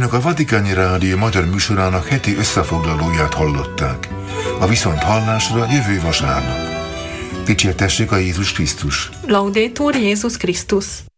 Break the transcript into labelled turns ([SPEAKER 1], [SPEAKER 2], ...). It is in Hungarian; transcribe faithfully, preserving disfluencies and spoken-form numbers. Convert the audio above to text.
[SPEAKER 1] Önök a Vatikáni Rádió magyar műsorának heti összefoglalóját hallották. A viszonthallásra jövő vasárnap. Dicsértessék a Jézus Krisztus!
[SPEAKER 2] Laudetur Jézus Krisztus!